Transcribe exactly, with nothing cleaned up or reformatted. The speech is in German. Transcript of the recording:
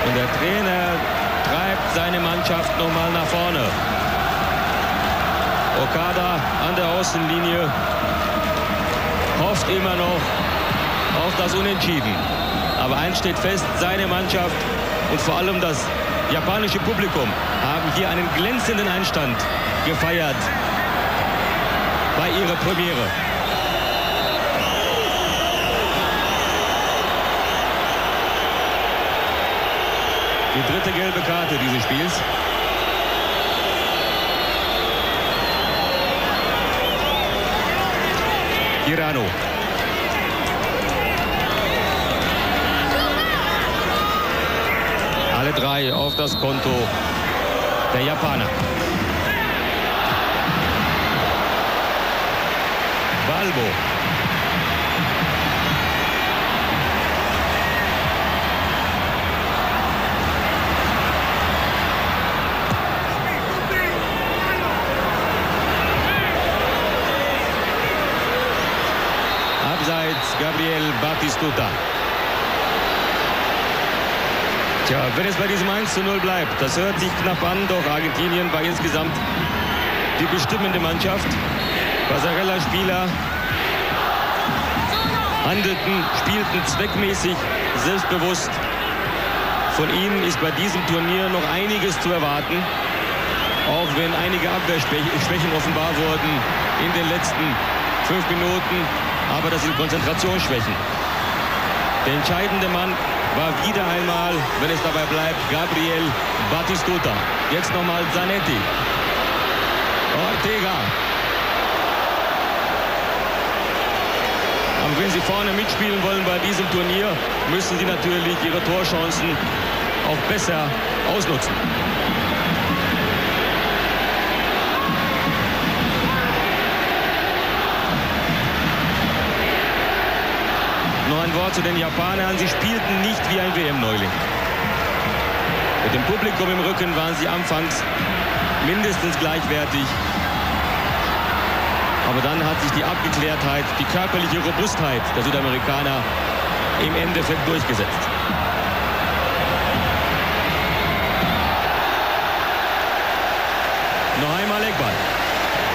Und der Trainer treibt seine Mannschaft nochmal nach vorne. Okada an der Außenlinie hofft immer noch auf das Unentschieden. Aber eins steht fest, seine Mannschaft und vor allem das japanische Publikum haben hier einen glänzenden Einstand gefeiert bei ihrer Premiere. Die dritte gelbe Karte dieses Spiels. Hirano. Alle drei auf das Konto der Japaner. Balbo. Abseits Gabriel Batistuta. Tja, wenn es bei diesem eins zu null bleibt, das hört sich knapp an, doch Argentinien war insgesamt die bestimmende Mannschaft. Pasarella-Spieler handelten, spielten zweckmäßig, selbstbewusst. Von ihnen ist bei diesem Turnier noch einiges zu erwarten, auch wenn einige Abwehrschwächen offenbar wurden in den letzten fünf Minuten. Aber das sind Konzentrationsschwächen. Der entscheidende Mann war wieder einmal, wenn es dabei bleibt, Gabriel Batistuta. Jetzt nochmal Zanetti. Ortega. Aber wenn sie vorne mitspielen wollen bei diesem Turnier, müssen sie natürlich ihre Torchancen auch besser ausnutzen. Noch ein Wort zu den Japanern. Sie spielten nicht wie ein W M-Neuling. Mit dem Publikum im Rücken waren sie anfangs mindestens gleichwertig. Aber dann hat sich die Abgeklärtheit, die körperliche Robustheit der Südamerikaner im Endeffekt durchgesetzt.